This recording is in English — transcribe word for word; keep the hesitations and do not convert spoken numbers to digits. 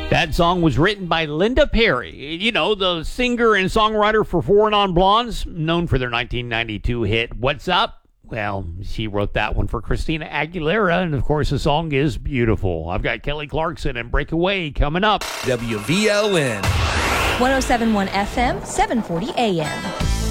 That song was written by Linda Perry, you know, the singer and songwriter for Four Non Blondes, known for their nineteen ninety-two hit, What's Up? Well, she wrote that one for Christina Aguilera, and of course the song is beautiful. I've got Kelly Clarkson and Breakaway coming up. W V L N. one oh seven point one F M, seven forty A M.